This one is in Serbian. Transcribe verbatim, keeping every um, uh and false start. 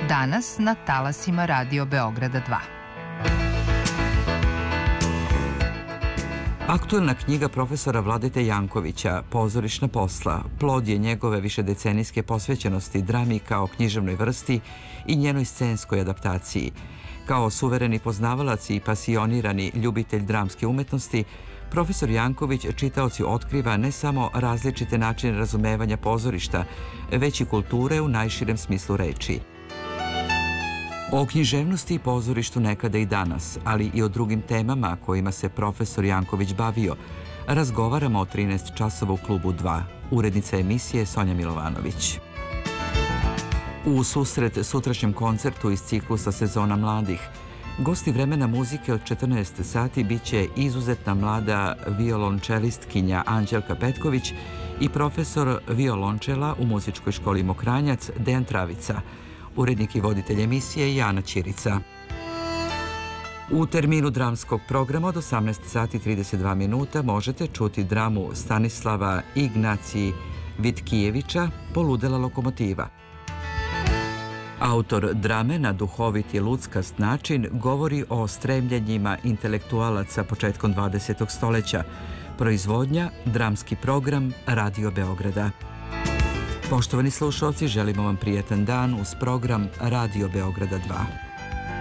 Danas na talasima Radio Beograda dva. Aktuelna knjiga profesora Vladete Jankovića, Pozorišna posla, plod je njegove višedecenijske posvećenosti drami kao književnoj vrsti i njenoj scenskoj adaptaciji. Kao suvereni poznavalac i pasionirani ljubitelj dramske umetnosti, profesor Janković čitaoci otkriva ne samo različite načine razumevanja pozorišta, već i kulture u najširem smislu reči. O književnosti i pozorištu nekada i danas, ali i o drugim temama kojima se profesor Janković bavio, razgovaramo o trinaest časova u klubu dva. Urednica emisije Sonja Milovanović. U susret sutrašnjem koncertu iz ciklusa Sezona mladih, gosti Vremena muzike od četrnaest sati biće izuzetna mlada violončelistkinja Anđelka Petković i profesor violončela u muzičkoj školi Mokranjac Dejan Travica. Urednik i voditelj emisije Jana Ćirica. U terminu dramskog programa od osamnaest sati i trideset dva minuta možete čuti dramu Stanislava Ignaciji Vitkijevića Poludela lokomotiva. Autor drame na duhovit i luckast način govori o stremljenjima intelektualaca početkom dvadesetog stoleća. Proizvodnja, dramski program Radio Beograda. Poštovani slušalci, želimo vam prijatan dan uz program Radio Beograda dva.